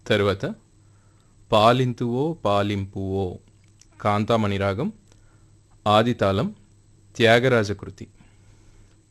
తరువాత పాలింతువో పాలింపువో కాంతామణి రాగం ఆదితాళం త్యాగరాజ కృతి.